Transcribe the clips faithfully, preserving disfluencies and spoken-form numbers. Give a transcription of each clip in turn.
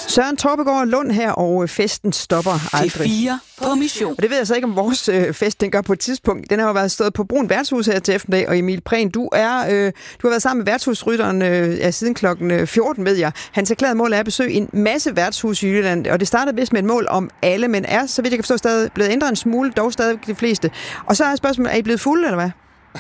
Søren Torpegaard Lund her, og festen stopper aldrig. P fire på mission. Og det ved jeg så ikke, om vores øh, fest den gør på et tidspunkt. Den har jo været stået på Brun Værtshus her til eftermiddag, og Emil Prehn, du, er, øh, du har været sammen med værtshusrytteren øh, ja, siden klokken fjorten, ved jeg. Hans erklærede mål er at besøge en masse værtshus i Jylland, og det startede vist med et mål om alle, men er, så vidt jeg kan forstå, stadig blevet ændret en smule, dog stadig de fleste. Og så er spørgsmålet, er I blevet fulde, eller hvad?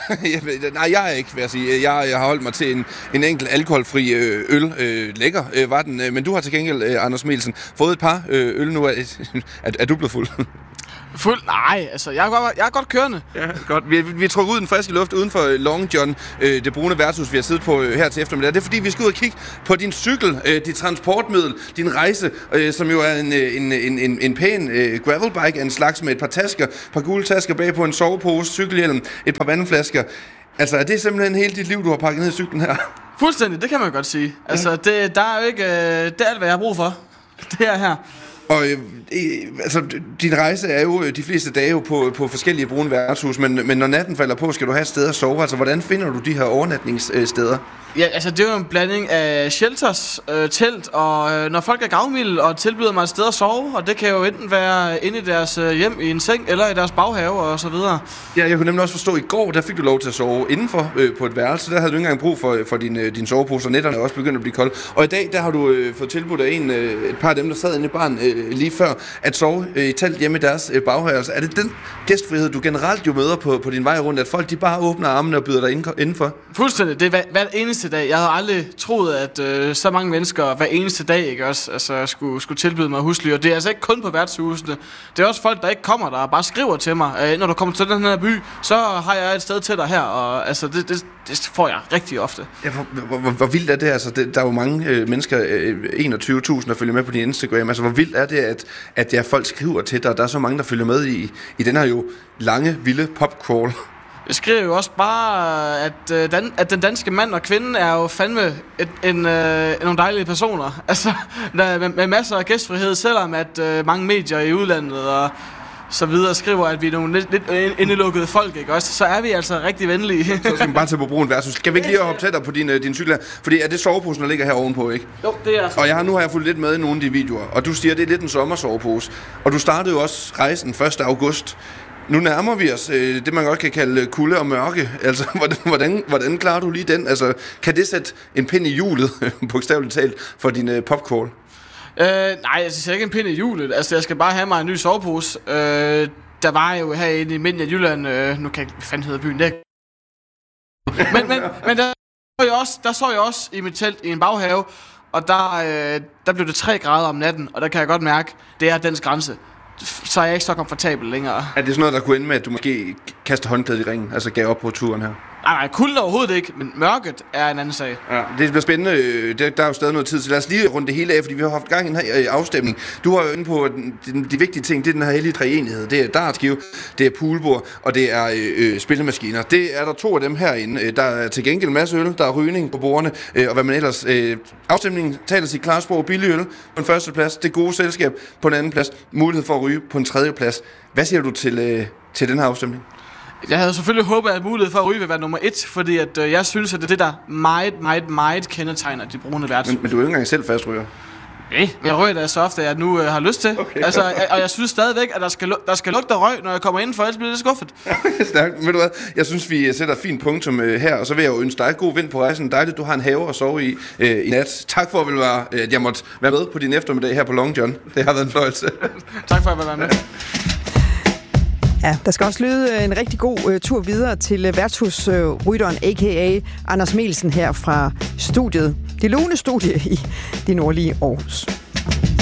Nej, jeg er ikke, vil jeg sige. Jeg, jeg har holdt mig til en, en enkelt alkoholfri øh, øl. Øh, lækker øh, var den. Men du har til gengæld, øh, Anders Mikkelsen, fået et par øh, øl nu. Er, er, er du blevet fuld? Fuld? Nej, altså, jeg er godt, jeg er godt kørende. Ja, godt. Vi, vi er trukket ud den friske luft uden for Long John, øh, det brune værtshus, vi har siddet på øh, her til eftermiddag. Det er fordi, vi skal ud og kigge på din cykel, øh, dit transportmiddel, din rejse, øh, som jo er en, en, en, en, en pæn øh, gravelbike af en slags med et par tasker, et par gule tasker bag på en sovepose, cykelhjelm, et par vandflasker. Altså, er det simpelthen hele dit liv, du har pakket ned i cyklen her? Fuldstændig, det kan man godt sige. Altså, det, der er jo ikke... Øh, det er alt, hvad jeg har brug for. Det er her. Og øh, altså, din rejse er jo de fleste dage jo på, på forskellige brune værtshus, men, men når natten falder på, skal du have et sted at sove. Altså, hvordan finder du de her overnatningssteder? Ja, altså det er jo en blanding af shelters, øh, telt, og øh, når folk er gavmilde og tilbyder mig et sted at sove, og det kan jo enten være inde i deres øh, hjem i en seng, eller i deres baghave og så videre. Ja, jeg kunne nemlig også forstå, at i går, der fik du lov til at sove indenfor øh, på et værelse. Der havde du ikke engang brug for, for din, øh, din sovepose, og netterne er også begyndt at blive kolde. Og i dag, der har du øh, fået tilbudt af en, øh, et par af dem, der sad inde i baren øh, lige før, at sove øh, i telt hjemme i deres øh, baghave. Altså, er det den gæstfrihed, du generelt jo møder på, på din vej rundt, at folk de bare åbner armene og byder dig indenfor? Fuldstændig. Det er hver, hver eneste dag. Jeg havde aldrig troet, at øh, så mange mennesker hver eneste dag ikke også altså, skulle, skulle tilbyde mig husly. Og det er altså ikke kun på værtshusene. Det er også folk, der ikke kommer der og bare skriver til mig, øh, når du kommer til den her by, så har jeg et sted til dig her. Og altså, det, det, det får jeg rigtig ofte. Ja, hvor, hvor, hvor, hvor vildt er det? Altså, det, der er jo mange øh, mennesker, øh, enogtyve tusind, der følger med på din Instagram. Altså, hvor vildt er det, at, at ja, folk skriver til dig, og der er så mange, der følger med i, i den her jo lange, vilde popcrawl? Jeg skriver jo også bare, at, øh, dan, at den danske mand og kvinde er jo fandme et, en, øh, nogle dejlige personer. Altså, der, med, med masser af gæstfrihed, selvom at øh, mange medier i udlandet og så videre skriver, at vi er nogle lidt, lidt indelukkede folk, ikke også? Så er vi altså rigtig venlige. Så skal man bare tage på Brun Værtshus. Skal vi ikke lige hoppe tættere på din, din cykel her? Fordi er det soveposen, der ligger her ovenpå, ikke? Jo, det er så. Og jeg har, nu har jeg fulgt lidt med i nogle af de videoer, og du siger, at det er lidt en sommersovepose. Og du startede jo også rejsen første august. Nu nærmer vi os øh, det, man godt kan kalde kulde og mørke. Altså, hvordan, hvordan, hvordan klarer du lige den? Altså, kan det sætte en pind i hjulet, bogstaveligt talt, for din øh, popcorn? Øh, nej, jeg siger ikke en pind i hjulet. Altså, jeg skal bare have mig en ny sovepose. Øh, der var jo herinde i midten af Jylland, øh, nu kan jeg ikke, hvad fanden hedder byen, det men, men, men der, så jeg også, der så jeg også i mit telt i en baghave, og der, øh, der blev det tre grader om natten, og der kan jeg godt mærke, det er dens grænse. Så er jeg ikke så komfortabel længere. Er det sådan noget, der kunne ende med, at du måske kaster håndklædet i ringen, altså gav op på turen her? Nej, nej, kulden overhovedet ikke, men mørket er en anden sag. Ja, det bliver spændende. Der er jo stadig noget tid, så lad os lige runde det hele af, fordi vi har haft gang i den her afstemning. Du har jo inde på, de, de vigtige ting, det er den her hellige treenighed. Det er dartskive, det er poolbord, og det er øh, spillemaskiner. Det er der to af dem herinde. Der er til gengæld en masse øl, der er rygning på bordene, øh, og hvad man ellers... Øh, afstemningen taler sit klare sprog. Billig øl på en første plads, det gode selskab på en anden plads, mulighed for at ryge på en tredje plads. Hvad siger du til, øh, til den her afstemning? Jeg havde selvfølgelig håbet, at mulighed for at ryge vil være nummer et, fordi at, øh, jeg synes, at det er det, der meget, meget, meget kendetegner de brune værtshus. Men, men du er jo ikke engang selv fastryger. Nej, jeg rører da så ofte, at jeg nu øh, har lyst til. Okay. Altså, jeg, og jeg synes stadigvæk, at der skal, der skal lugte af røg, når jeg kommer indenfor, ellers bliver det skuffet. Stærkt. Ved du hvad? Jeg synes, vi sætter et fint punktum øh, her, og så vil jeg jo ønske dig god vind på rejsen. Dejligt, du har en have at sove i øh, i nat. Tak for, at, være, øh, at jeg måtte være med på din eftermiddag her på Long John. Det har været en fløjelse. Tak for, at jeg var med. Ja, der skal også lyde en rigtig god uh, tur videre til uh, værtshusrytteren, uh, a k a. Anders Mikkelsen her fra studiet. Det lune studie i det nordlige Aarhus.